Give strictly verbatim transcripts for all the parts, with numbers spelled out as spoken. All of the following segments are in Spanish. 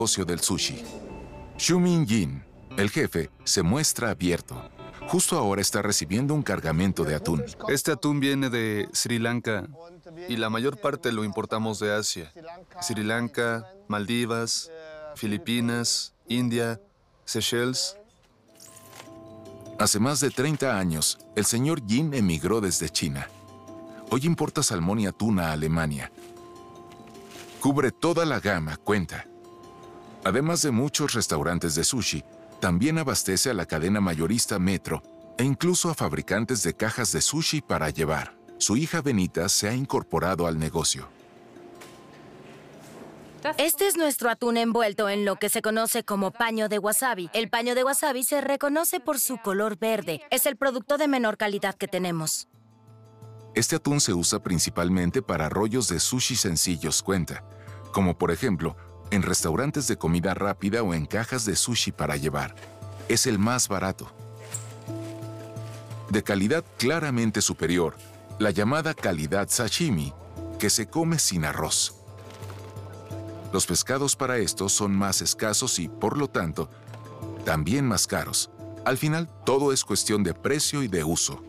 negocio del sushi. Xu Minjin, el jefe, se muestra abierto. Justo ahora está recibiendo un cargamento de atún. Este atún viene de Sri Lanka y la mayor parte lo importamos de Asia. Sri Lanka, Maldivas, Filipinas, India, Seychelles. Hace más de treinta años, el señor Jin emigró desde China. Hoy importa salmón y atún a Alemania. Cubre toda la gama, cuenta. Además de muchos restaurantes de sushi, también abastece a la cadena mayorista Metro e incluso a fabricantes de cajas de sushi para llevar. Su hija Benita se ha incorporado al negocio. Este es nuestro atún envuelto en lo que se conoce como paño de wasabi. El paño de wasabi se reconoce por su color verde. Es el producto de menor calidad que tenemos. Este atún se usa principalmente para rollos de sushi sencillos, cuenta, como por ejemplo, en restaurantes de comida rápida o en cajas de sushi para llevar. Es el más barato. De calidad claramente superior, la llamada calidad sashimi, que se come sin arroz. Los pescados para esto son más escasos y, por lo tanto, también más caros. Al final, todo es cuestión de precio y de uso.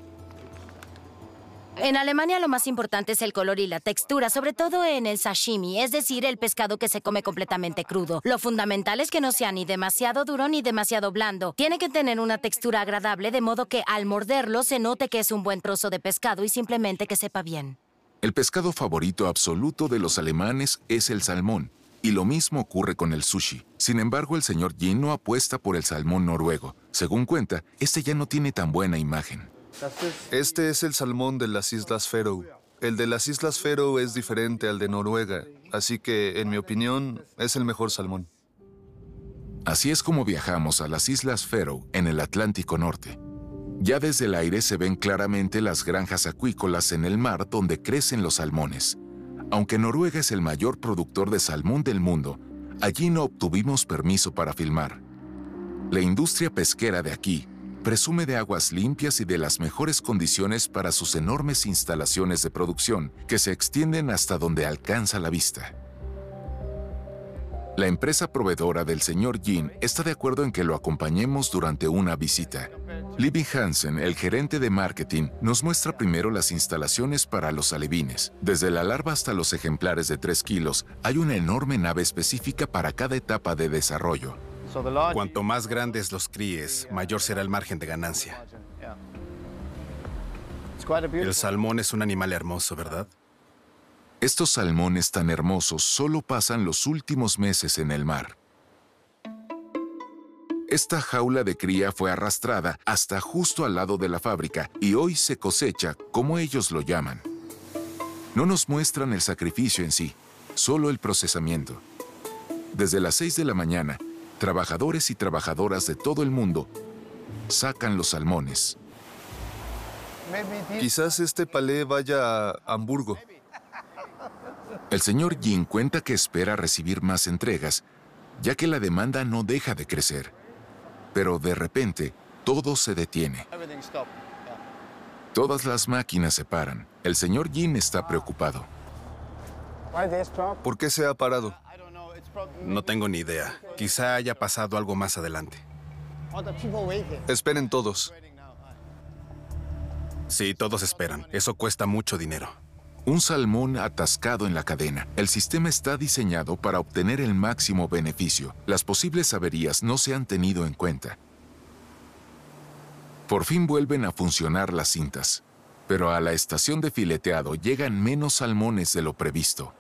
En Alemania lo más importante es el color y la textura, sobre todo en el sashimi, es decir, el pescado que se come completamente crudo. Lo fundamental es que no sea ni demasiado duro ni demasiado blando. Tiene que tener una textura agradable, de modo que al morderlo se note que es un buen trozo de pescado y simplemente que sepa bien. El pescado favorito absoluto de los alemanes es el salmón, y lo mismo ocurre con el sushi. Sin embargo, el señor Jin no apuesta por el salmón noruego. Según cuenta, este ya no tiene tan buena imagen. Este es el salmón de las Islas Faroe. El de las Islas Faroe es diferente al de Noruega, así que, en mi opinión, es el mejor salmón. Así es como viajamos a las Islas Faroe en el Atlántico Norte. Ya desde el aire se ven claramente las granjas acuícolas en el mar donde crecen los salmones. Aunque Noruega es el mayor productor de salmón del mundo, allí no obtuvimos permiso para filmar. La industria pesquera de aquí presume de aguas limpias y de las mejores condiciones para sus enormes instalaciones de producción, que se extienden hasta donde alcanza la vista. La empresa proveedora del señor Jin está de acuerdo en que lo acompañemos durante una visita. Libby Hansen, el gerente de marketing, nos muestra primero las instalaciones para los alevines. Desde la larva hasta los ejemplares de tres kilos, hay una enorme nave específica para cada etapa de desarrollo. Cuanto más grandes los críes, mayor será el margen de ganancia. El salmón es un animal hermoso, ¿verdad? Estos salmones tan hermosos solo pasan los últimos meses en el mar. Esta jaula de cría fue arrastrada hasta justo al lado de la fábrica y hoy se cosecha, como ellos lo llaman. No nos muestran el sacrificio en sí, solo el procesamiento. Desde las seis de la mañana, trabajadores y trabajadoras de todo el mundo sacan los salmones. Quizás este palé vaya a Hamburgo. El señor Jin cuenta que espera recibir más entregas, ya que la demanda no deja de crecer. Pero de repente, todo se detiene. Todas las máquinas se paran. El señor Jin está preocupado. ¿Por qué se ha parado? No tengo ni idea. Quizá haya pasado algo más adelante. Esperen todos. Sí, todos esperan. Eso cuesta mucho dinero. Un salmón atascado en la cadena. El sistema está diseñado para obtener el máximo beneficio. Las posibles averías no se han tenido en cuenta. Por fin vuelven a funcionar las cintas, pero a la estación de fileteado llegan menos salmones de lo previsto.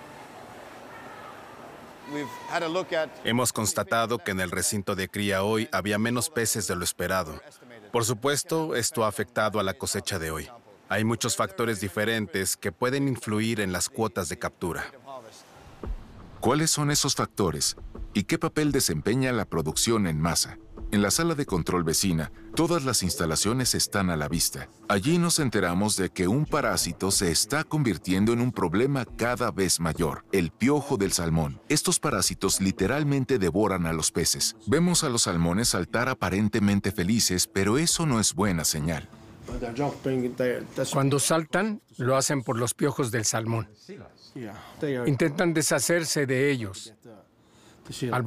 Hemos constatado que en el recinto de cría hoy había menos peces de lo esperado. Por supuesto, esto ha afectado a la cosecha de hoy. Hay muchos factores diferentes que pueden influir en las cuotas de captura. ¿Cuáles son esos factores? ¿Y qué papel desempeña la producción en masa? En la sala de control vecina, todas las instalaciones están a la vista. Allí nos enteramos de que un parásito se está convirtiendo en un problema cada vez mayor, el piojo del salmón. Estos parásitos literalmente devoran a los peces. Vemos a los salmones saltar aparentemente felices, pero eso no es buena señal. Cuando saltan, lo hacen por los piojos del salmón. Intentan deshacerse de ellos. al